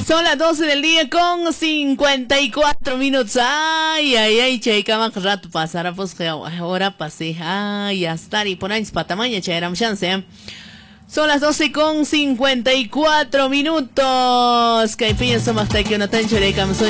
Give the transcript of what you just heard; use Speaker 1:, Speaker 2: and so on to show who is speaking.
Speaker 1: Son las 12 del día con 54 minutos. Ay, ay, ay, chay, más rato pasará, pues ahora pasé. Ay, ya está, y por ahí es patamaña, chay, era chance. Son las 12 con 54 minutos. Que pienso más que una tan chévere,